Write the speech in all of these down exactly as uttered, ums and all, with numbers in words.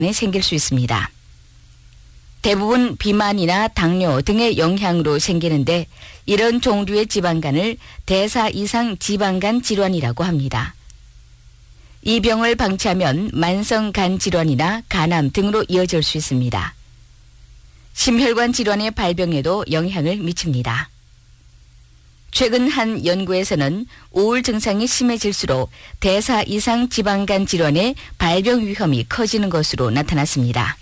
생길 수 있습니다. 대부분 비만이나 당뇨 등의 영향으로 생기는데 이런 종류의 지방간을 대사 이상 지방간 질환이라고 합니다. 이 병을 방치하면 만성 간 질환이나 간암 등으로 이어질 수 있습니다. 심혈관 질환의 발병에도 영향을 미칩니다. 최근 한 연구에서는 우울 증상이 심해질수록 대사 이상 지방간 질환의 발병 위험이 커지는 것으로 나타났습니다.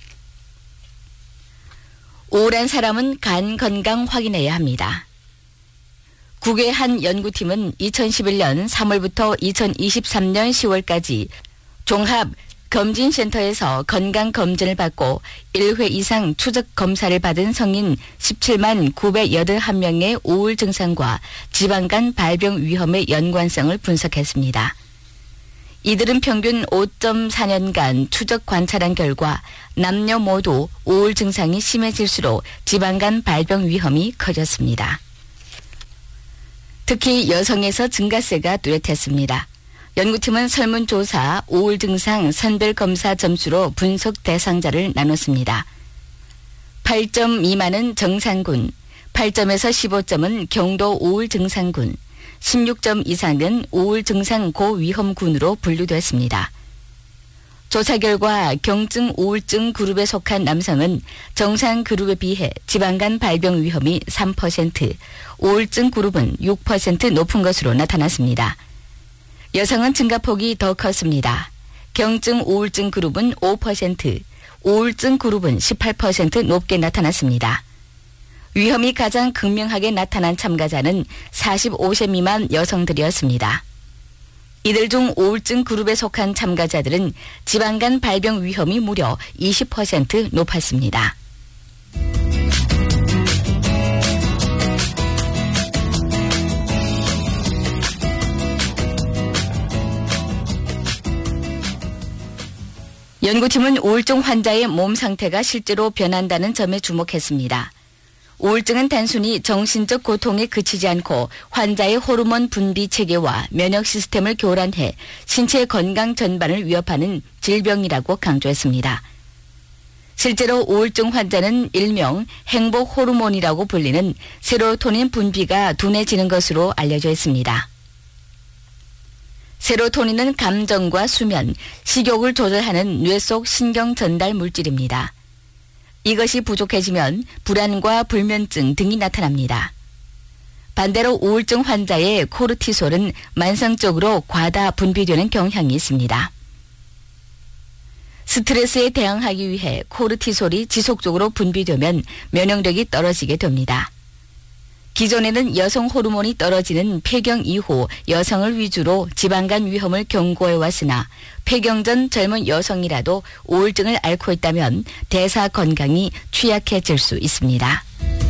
우울한 사람은 간 건강 확인해야 합니다. 국외 한 연구팀은 이천십일 년 삼월부터 이천이십삼 년 시월까지 종합 검진센터에서 건강검진을 받고 일 회 이상 추적 검사를 받은 성인 십칠만 구백팔십일 명의 우울 증상과 지방간 발병 위험의 연관성을 분석했습니다. 이들은 평균 오 점 사 년간 추적 관찰한 결과 남녀 모두 우울 증상이 심해질수록 지방간 발병 위험이 커졌습니다. 특히 여성에서 증가세가 뚜렷했습니다. 연구팀은 설문조사 우울 증상 선별검사 점수로 분석 대상자를 나눴습니다. 팔 점 미만은 정상군, 팔 점에서 십오 점은 경도 우울 증상군, 십육 점 이상은 우울 증상 고위험군으로 분류됐습니다. 조사 결과 경증 우울증 그룹에 속한 남성은 정상 그룹에 비해 지방간 발병 위험이 삼 퍼센트, 우울증 그룹은 육 퍼센트 높은 것으로 나타났습니다. 여성은 증가폭이 더 컸습니다. 경증 우울증 그룹은 오 퍼센트, 우울증 그룹은 십팔 퍼센트 높게 나타났습니다. 위험이 가장 극명하게 나타난 참가자는 사십오 세 미만 여성들이었습니다. 이들 중 우울증 그룹에 속한 참가자들은 지방간 발병 위험이 무려 이십 퍼센트 높았습니다. 연구팀은 우울증 환자의 몸 상태가 실제로 변한다는 점에 주목했습니다. 우울증은 단순히 정신적 고통에 그치지 않고 환자의 호르몬 분비 체계와 면역 시스템을 교란해 신체 건강 전반을 위협하는 질병이라고 강조했습니다. 실제로 우울증 환자는 일명 행복 호르몬이라고 불리는 세로토닌 분비가 둔해지는 것으로 알려져 있습니다. 세로토닌은 감정과 수면, 식욕을 조절하는 뇌 속 신경 전달 물질입니다. 이것이 부족해지면 불안과 불면증 등이 나타납니다. 반대로 우울증 환자의 코르티솔은 만성적으로 과다 분비되는 경향이 있습니다. 스트레스에 대항하기 위해 코르티솔이 지속적으로 분비되면 면역력이 떨어지게 됩니다. 기존에는 여성 호르몬이 떨어지는 폐경 이후 여성을 위주로 지방간 위험을 경고해 왔으나 폐경 전 젊은 여성이라도 우울증을 앓고 있다면 대사 건강이 취약해질 수 있습니다.